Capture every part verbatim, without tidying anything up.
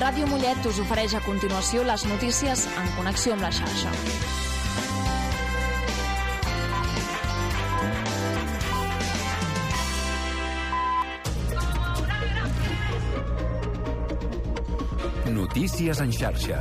Ràdio Mollet us ofereix a continuació les notícies en connexió amb la xarxa. Notícies en xarxa.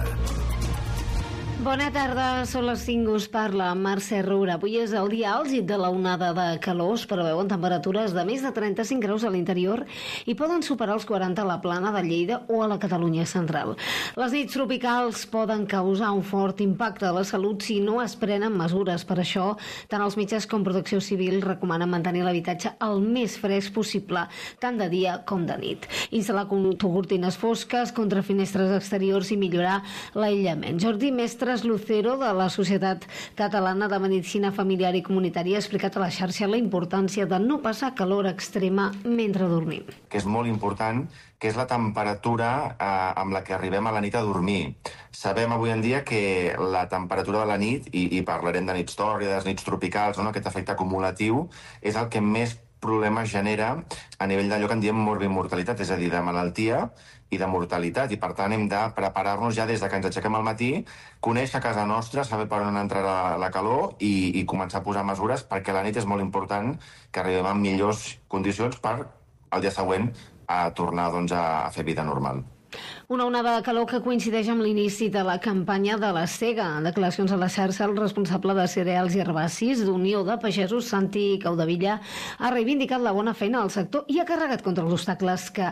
Bona tarda, són les cinc, us parla Mercè Roura. Avui és el dia àlgid de la onada de calor. Es preveuen temperatures de més de trenta-cinc graus a l'interior i poden superar els quaranta a la plana de Lleida o a la Catalunya central. Les nits tropicals poden causar un fort impacte a la salut si no es prenen mesures. Per això, tant els metges com Protecció Civil recomanen mantenir l'habitatge el més fresc possible, tant de dia com de nit. Instal·lar cortines fosques, contrafinestres exteriors i millorar l'aïllament. Jordi Mestre Lucero, de la Societat Catalana de Medicina Familiar i Comunitària, ha explicat a la xarxa la importància de no passar calor extrema mentre dormim. Que és molt important, que és la temperatura eh, amb la que arribem a la nit a dormir. Sabem avui en dia que la temperatura de la nit, i, i parlarem de nits tòrrides, nits tropicals, no? Aquest efecte acumulatiu, és el que més problemes genera a nivell d'allò que en diem morbimortalitat, és a dir, de malaltia i de mortalitat, i per tant hem de preparar-nos ja des de que ens aixequem al matí, conèixer casa nostra, saber per on entrarà la calor i, i començar a posar mesures, perquè a la nit és molt important que arribem en millors condicions per al dia següent a tornar doncs, a fer vida normal. Una onada de calor que coincideix amb l'inici de la campanya de la sega. En declaracions a la xarxa, el responsable de cereals i herbacis d'Unió de Pagesos, Santi Caudevilla, ha reivindicat la bona feina al sector i ha carregat contra els obstacles que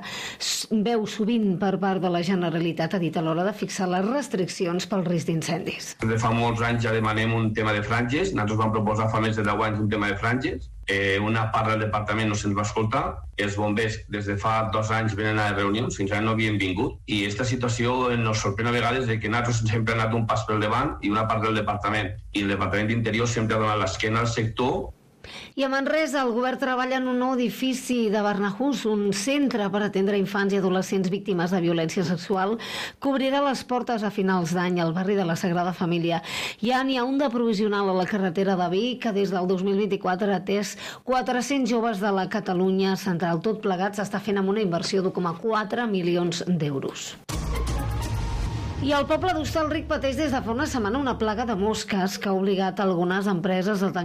veu sovint per part de la Generalitat, ha dit a l'hora de fixar les restriccions pel risc d'incendis. De fa molts anys ja demanem un tema de franges, nosaltres vam proposar fa més de deu anys un tema de franges, eh, una part del departament no se'ns va escoltar, els bombers des de fa dos anys venen a reunions, fins ara no havien vingut, i aquesta situació ens sorprèn a vegades de que nosaltres sempre hem anat un pas pel davant i una part del departament, i el Departament d'Interior sempre ha donat l'esquena al sector. I a Manresa, el govern treballa en un nou edifici de Barnahus, un centre per atendre infants i adolescents víctimes de violència sexual. Cobrirà les portes a finals d'any al barri de la Sagrada Família. Ja n'hi ha un de provisional a la carretera de Vic, que des del dos mil vint-i-quatre ha atès quatre-cents joves de la Catalunya central. Tot plegat s'està fent amb una inversió d'u coma quatre milions d'euros. I el poble d'Hostalric pateix des de fa una setmana una plaga de mosques que ha obligat algunes empreses a tancar